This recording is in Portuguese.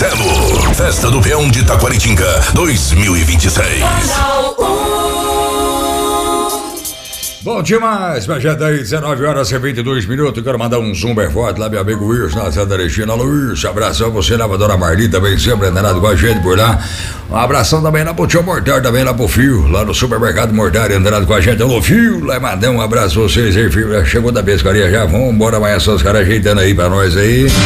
Marcelo. Festa do Peão de Taquaritinga 2026. Bom demais, mas já daí 19 horas e 22 minutos. Quero mandar um zumber forte lá, meu amigo Wilson, na Santa Cristina. Luiz, abração você lá pra dona Marli também, sempre andando com a gente por lá. Um abração também lá pro tio Mortar, também lá pro Fio, lá no supermercado Mortar, andando com a gente. Alô, Fio, lá mandar um abraço pra vocês aí, Fio. Chegou da pescaria já, vamos embora amanhã, só os caras ajeitando aí pra nós aí.